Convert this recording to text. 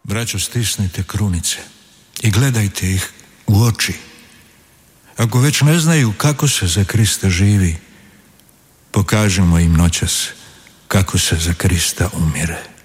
Braćo, stisnite krunice i gledajte ih u oči. Ako već ne znaju kako se za Krista živi, pokažimo im noćas kako se za Krista umire.